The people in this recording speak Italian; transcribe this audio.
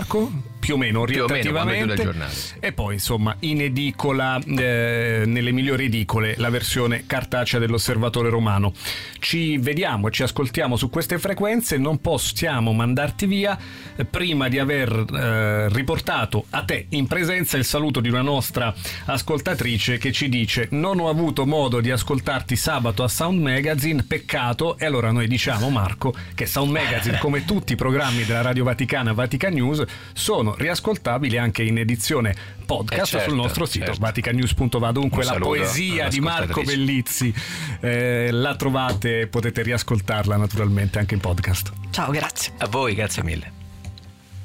Marco? Più o meno, orientativamente. Giornale. E poi insomma in edicola, nelle migliori edicole, la versione cartacea dell'Osservatore Romano. Ci vediamo e ci ascoltiamo su queste frequenze. Non possiamo mandarti via prima di aver riportato a te in presenza il saluto di una nostra ascoltatrice che ci dice: non ho avuto modo di ascoltarti sabato a Sound Magazine, peccato. E allora noi diciamo, Marco, che Sound Magazine, come tutti i programmi della Radio Vaticana, Vatican News, sono riascoltabili anche in edizione podcast, certo, sul nostro sito, certo. vaticannews.va. Dunque la poesia di Marco Bellizzi la trovate, potete riascoltarla naturalmente anche in podcast. Ciao, grazie. A voi, grazie mille.